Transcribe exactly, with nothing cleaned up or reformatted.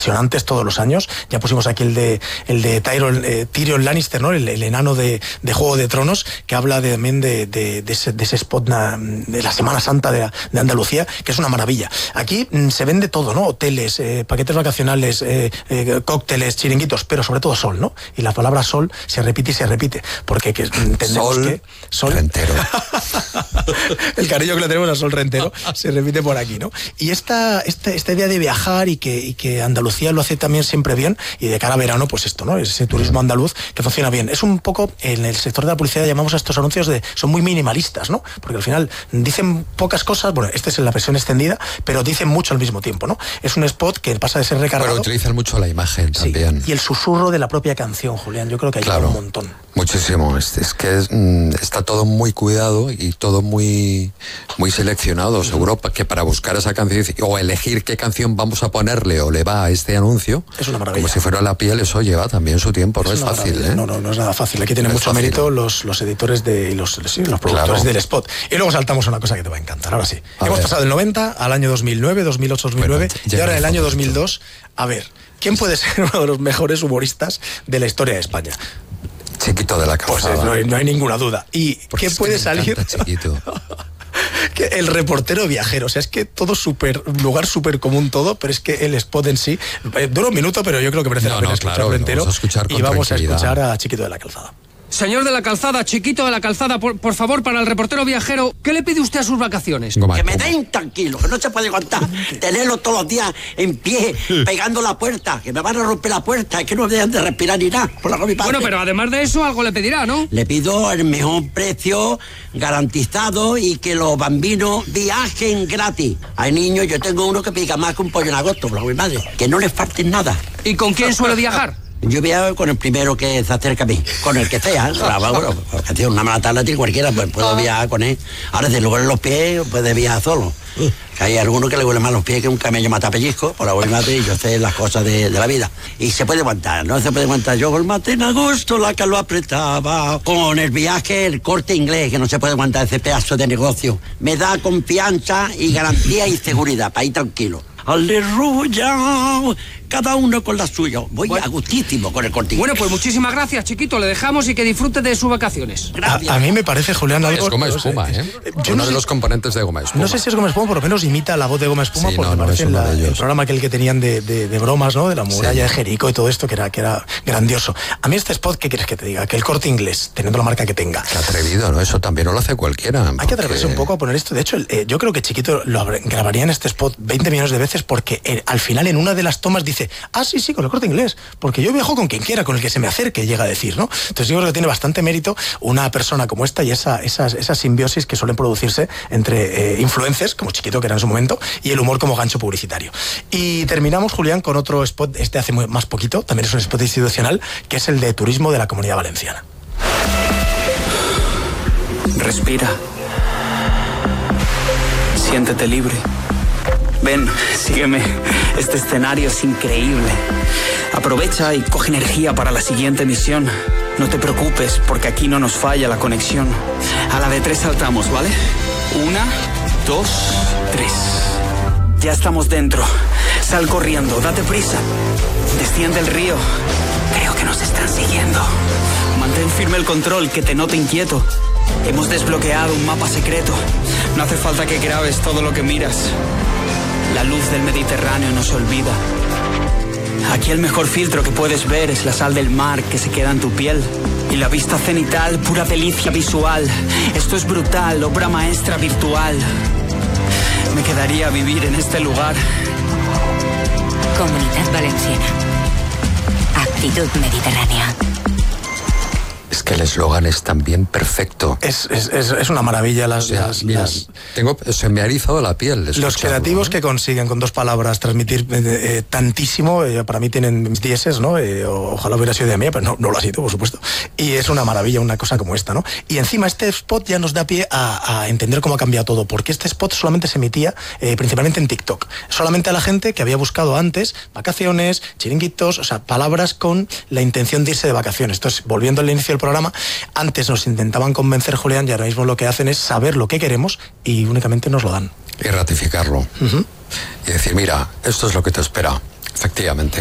impresionantes todos los años. Ya pusimos aquí el de el de Tyrion, eh, Tyrion Lannister, ¿no? El, el enano de, de Juego de Tronos, que habla de, también de, de, de, ese, de ese spot na, de la Semana Santa de, de Andalucía, que es una maravilla. Aquí mm, se vende todo, ¿no? Hoteles, eh, paquetes vacacionales, eh, eh, cócteles, chiringuitos, pero sobre todo sol, ¿no? Y la palabra sol se repite y se repite, porque que, entendemos sol que sol rentero. El cariño que le tenemos a Sol Rentero se repite por aquí, ¿no? Y esta, esta, esta idea de viajar y que, y que Andalucía lo hace también siempre bien, y de cara a verano, pues esto, ¿no? Ese turismo andaluz que funciona bien. Es un poco, en el sector de la publicidad llamamos a estos anuncios de, son muy minimalistas, ¿no? Porque al final dicen pocas cosas, bueno, este es en la versión extendida, pero dicen mucho al mismo tiempo, ¿no? Es un spot que pasa de ser recargado. Pero utilizan mucho la imagen también. Sí, y el susurro de la propia canción, Julián, yo creo que hay claro, un montón. Muchísimo, es, es que es, mm, está todo muy cuidado y todo muy, muy seleccionado, seguro que para buscar esa canción o elegir qué canción vamos a ponerle o le va a este anuncio, es una maravilla. Como si fuera la piel, eso lleva también su tiempo, no es, es fácil, ¿eh? No, no, no es nada fácil, aquí tienen no mucho mérito los, los editores de, y los, sí, los productores claro. del spot. Y luego saltamos a una cosa que te va a encantar, ahora sí. A Hemos ver. pasado del noventa al año dos mil nueve, dos mil ocho, dos mil nueve bueno, y ahora en el año dos mil dos, a ver, ¿quién puede ser uno de los mejores humoristas de la historia de España? Chiquito de la Calzada. Pues no hay, no hay ninguna duda. ¿Y Porque qué puede salir? Chiquito. Que el reportero viajero, o sea, es que todo súper, lugar súper común todo, pero es que el spot en sí, eh, dura un minuto, pero yo creo que merece no, la pena no, escucharlo claro, entero. Vamos a escuchar y vamos a escuchar a Chiquito de la Calzada. Señor de la Calzada, Chiquito de la Calzada, por, por favor, para el reportero viajero, ¿qué le pide usted a sus vacaciones? Goma, que me den tranquilo, que no se puede aguantar. Tenerlo todos los días en pie, pegando la puerta, que me van a romper la puerta, es que no me dejan de respirar ni nada. Por la bueno, pero además de eso, algo le pedirá, ¿no? Le pido el mejor precio, garantizado, y que los bambinos viajen gratis. Hay niños, yo tengo uno que pica más que un pollo en agosto, por la mi madre, que no les falte nada. ¿Y con quién suele viajar? Yo viajo con el primero que se acerca a mí, con el que sea. Bueno, porque una mala tarde tiene cualquiera, pues puedo viajar con él. Ahora, si le huelen los pies, puede viajar solo. Que hay alguno que le huele más los pies que un camello mata pellizco, por la buena madre, y yo sé las cosas de, de la vida. Y se puede aguantar, no se puede aguantar. Yo el mate en agosto, la que lo apretaba. Con el viaje, el Corte Inglés, que no se puede aguantar ese pedazo de negocio. Me da confianza y garantía y seguridad, para ir tranquilo. Aleluya, cada uno con la suya. Voy bueno. a gustísimo con el Corte Inglés. Bueno, pues muchísimas gracias, Chiquito. Le dejamos y que disfrute de sus vacaciones. Gracias. A, a mí me parece, Julián, algo... Es Goma Espuma, ¿eh? Yo Uno no de sé, los componentes de Goma Espuma. No sé si es Goma Espuma, por lo menos imita la voz de Goma Espuma, sí, porque no, no, parece es la, de el programa aquel que tenían de, de, de bromas, ¿no? De la muralla sí. de Jericó y todo esto, que era, que era grandioso. A mí este spot, ¿qué quieres que te diga? Que el Corte Inglés, teniendo la marca que tenga. Qué atrevido, ¿no? Eso también no lo hace cualquiera. Hay porque... que atreverse un poco a poner esto. De hecho, eh, yo creo que Chiquito lo grabaría en este spot veinte millones de veces, porque eh, al final en una de las tomas dice, ah, sí, sí, con el Corte Inglés, porque yo viajo con quien quiera, con el que se me acerque, llega a decir, ¿no? Entonces yo creo que tiene bastante mérito una persona como esta y esa, esas, esas simbiosis que suelen producirse entre eh, influencers, como Chiquito, que era en su momento, y el humor como gancho publicitario. Y terminamos, Julián, con otro spot, este hace muy, más poquito, también es un spot institucional, que es el de turismo de la Comunidad Valenciana. Respira. Siéntete libre. Ven, sígueme. Este escenario es increíble. Aprovecha y coge energía para la siguiente misión. No te preocupes, porque aquí no nos falla la conexión. A la de tres saltamos, ¿vale? Una, dos, tres. Ya estamos dentro. Sal corriendo, date prisa. Desciende el río. Creo que nos están siguiendo. Mantén firme el control, que te note inquieto. Hemos desbloqueado un mapa secreto. No hace falta que grabes todo lo que miras. La luz del Mediterráneo no se olvida. Aquí el mejor filtro que puedes ver es la sal del mar que se queda en tu piel. Y la vista cenital, pura delicia visual. Esto es brutal, obra maestra virtual. Me quedaría a vivir en este lugar. Comunidad Valenciana. Actitud mediterránea. Es que el eslogan es también perfecto. Es, es, es, es una maravilla. Las, o sea, las, mira, las... Tengo, se me ha erizado la piel. Los creativos, ¿eh? Que consiguen con dos palabras transmitir eh, eh, tantísimo, eh, para mí tienen mis dieces, ¿no? Eh, ojalá hubiera sido de mí, pero no, no lo ha sido, por supuesto. Y es una maravilla una cosa como esta, ¿no? Y encima este spot ya nos da pie a, a entender cómo ha cambiado todo, porque este spot solamente se emitía eh, principalmente en TikTok. Solamente a la gente que había buscado antes vacaciones, chiringuitos, o sea, palabras con la intención de irse de vacaciones. Entonces, volviendo al inicio del programa, antes nos intentaban convencer, Julián, y ahora mismo lo que hacen es saber lo que queremos y únicamente nos lo dan. Y ratificarlo. Uh-huh. Y decir, mira, esto es lo que te espera. Efectivamente.